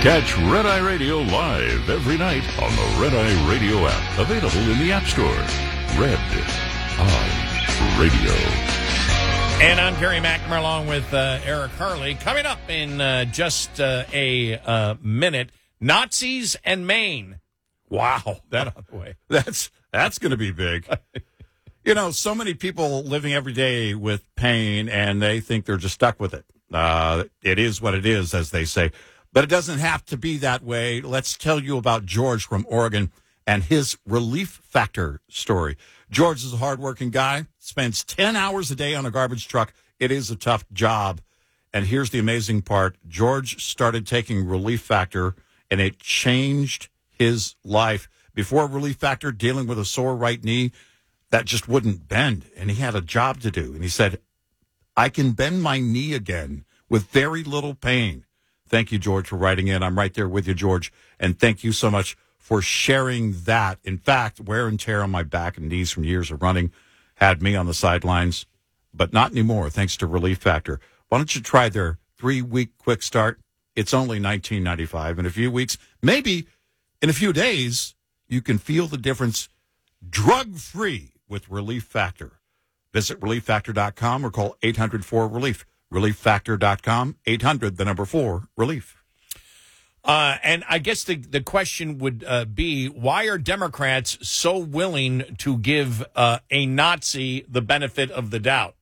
Catch Red Eye Radio live every night on the Red Eye Radio app. Available in the App Store. Red Eye Radio. And I'm Gary McNamara along with Eric Harley. Coming up in just a minute, Nazis and Maine. Wow. That out of the way. That's going to be big. You know, so many people living every day with pain, and they think they're just stuck with it. It is what it is, as they say. But it doesn't have to be that way. Let's tell you about George from Oregon and his Relief Factor story. George is a hardworking guy, spends 10 hours a day on a garbage truck. It is a tough job. And here's the amazing part. George started taking Relief Factor, and it changed his life. Before Relief Factor, dealing with a sore right knee that just wouldn't bend, and he had a job to do. And he said, I can bend my knee again with very little pain. Thank you, George, for writing in. I'm right there with you, George. And thank you so much for sharing that. In fact, wear and tear on my back and knees from years of running had me on the sidelines, but not anymore, thanks to Relief Factor. Why don't you try their 3-week quick start? It's only $19.95. In a few weeks, maybe in a few days, you can feel the difference drug-free with Relief Factor. Visit ReliefFactor.com or call 800-4-RELIEF. ReliefFactor.com, 800-4-RELIEF. And I guess the question would be, why are Democrats so willing to give a Nazi the benefit of the doubt?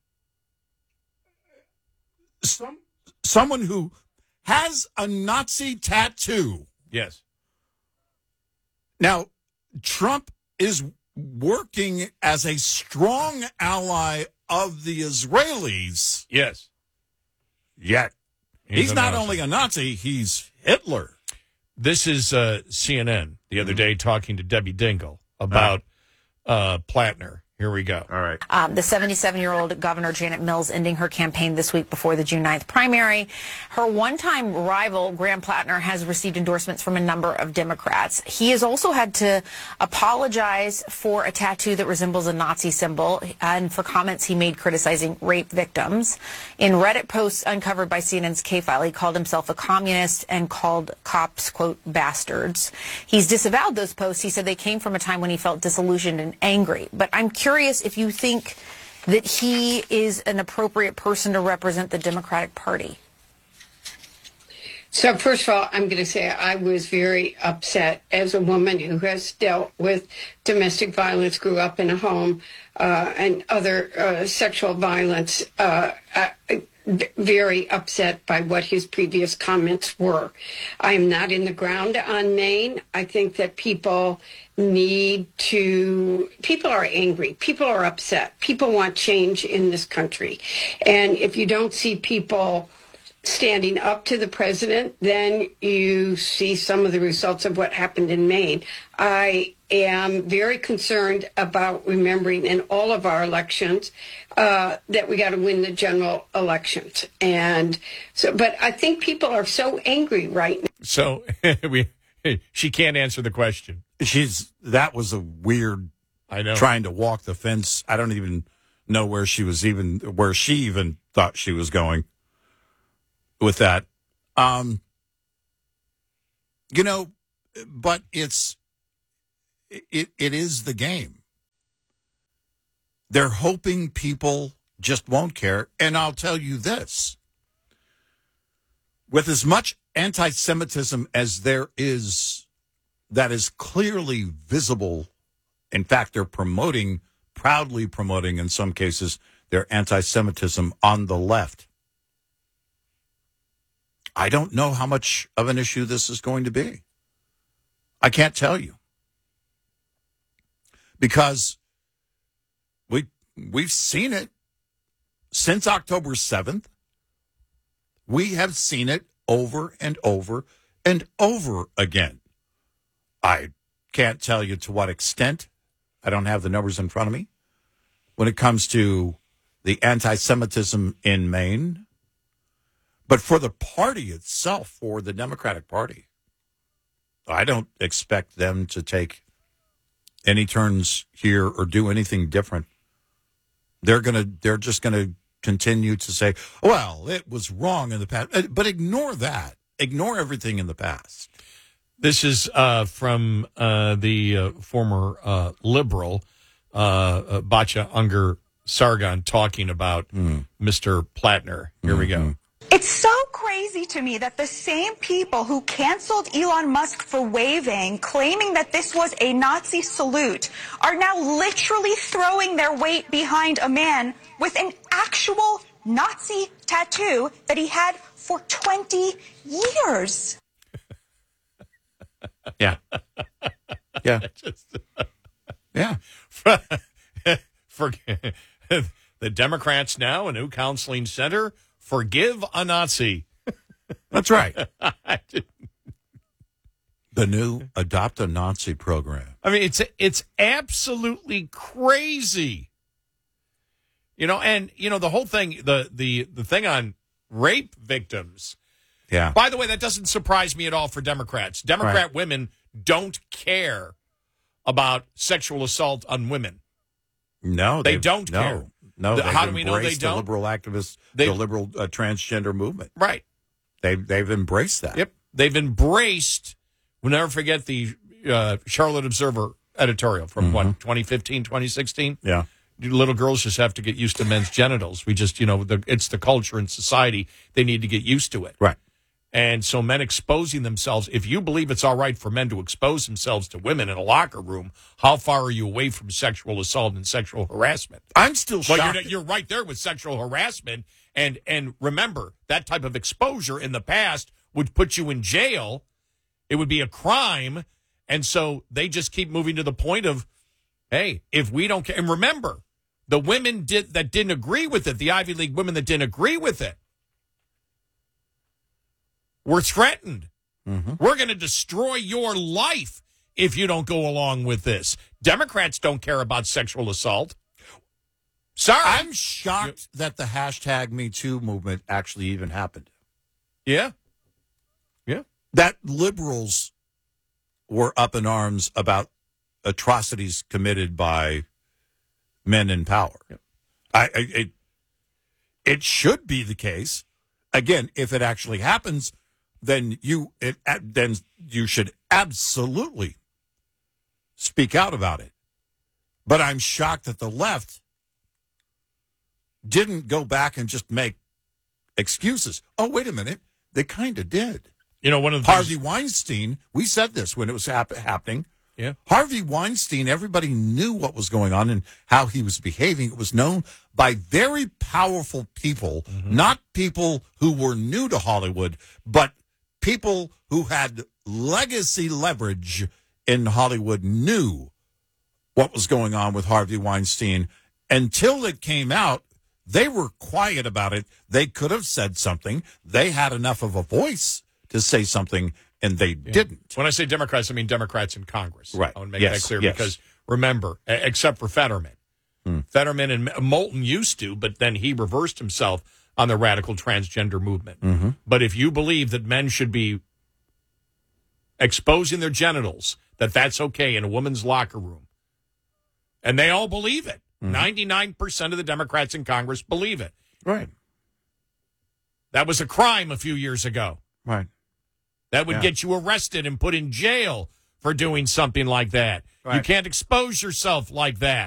Someone who has a Nazi tattoo. Yes. Now, Trump is working as a strong ally of the Israelis. Yes. Yet, he's not only a Nazi, he's Hitler. This is CNN the other day talking to Debbie Dingell about Plattner. Here we go. All right. The 77-year-old Governor Janet Mills ending her campaign this week before the June 9th primary. Her one-time rival, Graham Plattner, has received endorsements from a number of Democrats. He has also had to apologize for a tattoo that resembles a Nazi symbol and for comments he made criticizing rape victims. In Reddit posts uncovered by CNN's K-File, he called himself a communist and called cops, quote, bastards. He's disavowed those posts. He said they came from a time when he felt disillusioned and angry. But I'm curious if you think that he is an appropriate person to represent the Democratic Party. So first of all, I'm going to say I was very upset as a woman who has dealt with domestic violence, grew up in a home, and other sexual violence, very upset by what his previous comments were. I am not in the ground on Maine. I think that people are angry. People are upset. People want change in this country. And if you don't see people standing up to the president, then you see some of the results of what happened in Maine. I am very concerned about remembering in all of our elections that we got to win the general elections. And so, but I think people are so angry right now. So she can't answer the question. That was a weird, I know, trying to walk the fence. I don't even know where she even thought she was going with that. But it is the game. They're hoping people just won't care. And I'll tell you this. With as much anti-Semitism as there is, that is clearly visible. In fact, they're proudly promoting, in some cases, their anti-Semitism on the left. I don't know how much of an issue this is going to be. I can't tell you. Because we've seen it since October 7th. We have seen it over and over and over again. I can't tell you to what extent. I don't have the numbers in front of me. When it comes to the anti-Semitism in Maine. But for the party itself, for the Democratic Party, I don't expect them to take any turns here or do anything different. They're just gonna continue to say, well, it was wrong in the past. But ignore that. ignore everything in the past. This is from the former liberal Batya Unger Sargon talking about Mr. Plattner. Here we go. It's so crazy to me that the same people who canceled Elon Musk for waving, claiming that this was a Nazi salute, are now literally throwing their weight behind a man with an actual Nazi tattoo that he had for 20 years. Yeah. Yeah. Yeah. For the Democrats now, a new counseling center, forgive a Nazi. That's right. The new Adopt a Nazi program. I mean, it's absolutely crazy. And the whole thing, the thing on rape victims. Yeah. By the way, that doesn't surprise me at all for Democrats. Democrat women don't care about sexual assault on women. No, they don't care. No, how do we know they don't? The liberal activists, the liberal transgender movement. Right. They've embraced that. Yep. They've embraced. We'll never forget the Charlotte Observer editorial from 2015, 2016. Yeah. Little girls just have to get used to men's genitals. We just, it's the culture in society. They need to get used to it. Right. And so men exposing themselves, if you believe it's all right for men to expose themselves to women in a locker room, how far are you away from sexual assault and sexual harassment? I'm still shocked. Well, you're right there with sexual harassment. And remember, that type of exposure in the past would put you in jail. It would be a crime. And so they just keep moving to the point of, hey, if we don't care. And remember, the women that didn't agree with it, the Ivy League women that didn't agree with it, were threatened. We're going to destroy your life if you don't go along with this. Democrats don't care about sexual assault. Sorry. I'm shocked that the hashtag Me Too movement actually even happened. Yeah. Yeah. That liberals were up in arms about atrocities committed by men in power. Yeah. It should be the case. Again, if it actually happens, then you should absolutely speak out about it. But I'm shocked that the left didn't go back and just make excuses. Oh, wait a minute. They kind of did. One of the Harvey Weinstein, we said this when it was happening. Yeah. Harvey Weinstein, everybody knew what was going on and how he was behaving. It was known by very powerful people, not people who were new to Hollywood, but people who had legacy leverage in Hollywood knew what was going on with Harvey Weinstein. Until it came out, they were quiet about it. They could have said something. They had enough of a voice to say something, and they didn't. When I say Democrats, I mean Democrats in Congress. Right. I want to make that clear because, remember, except for Fetterman. Fetterman and Moulton used to, but then he reversed himself on the radical transgender movement. But if you believe that men should be exposing their genitals, that's okay in a woman's locker room, and they all believe it. 99% of the Democrats in Congress believe it. Right. That was a crime a few years ago. Right. That would get you arrested and put in jail for doing something like that. Right. You can't expose yourself like that.